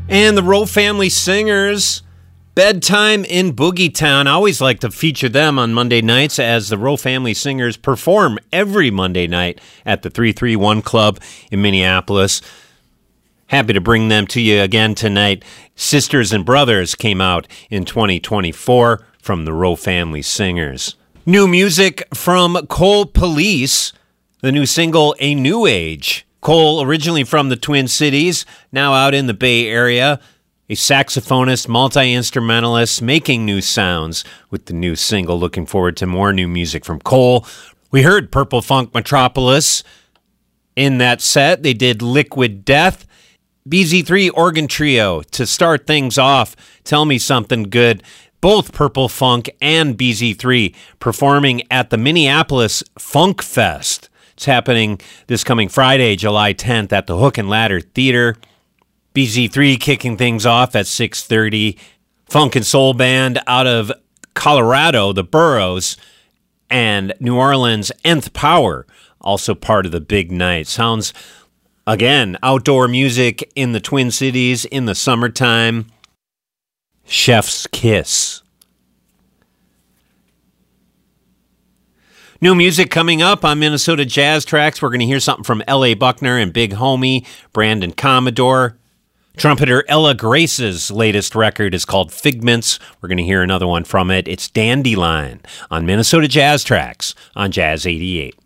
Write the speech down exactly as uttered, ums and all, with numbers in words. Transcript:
And the Rowe Family Singers, Bedtime in Boogie Town. I always like to feature them on Monday nights as the Rowe Family Singers perform every Monday night at the three three one Club in Minneapolis. Happy to bring them to you again tonight. Sisters and Brothers came out in twenty twenty-four from the Rowe Family Singers. New music from Cole Police, the new single, A New Age. Cole, originally from the Twin Cities, now out in the Bay Area, a saxophonist, multi-instrumentalist, making new sounds with the new single. Looking forward to more new music from Cole. We heard Purple Funk Metropolis in that set. They did Liquid Death. B Z three Organ Trio to start things off. Tell Me Something Good. Both Purple Funk and B Z three performing at the Minneapolis Funk Fest. It's happening this coming Friday, July tenth at the Hook and Ladder Theater. B Z three kicking things off at six thirty. Funk and Soul Band out of Colorado, the Burros, and New Orleans, Nth Power, also part of the big night. Sounds, again, outdoor music in the Twin Cities in the summertime. Chef's Kiss. New music coming up on Minnesota Jazz Tracks. We're going to hear something from L A. Buckner and Big Homie, Brandon Commodore. Trumpeter Ella Grace's latest record is called Figments. We're going to hear another one from it. It's Dandelion on Minnesota Jazz Tracks on Jazz eighty-eight.